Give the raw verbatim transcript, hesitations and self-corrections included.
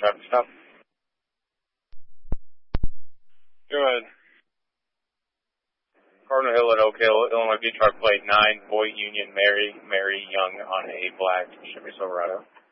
traffic stop. Go ahead. Cardinal Hill at Oak Hill, Illinois, B truck plate nine, Boy Union, Mary, Mary Young on a black Chevy Silverado.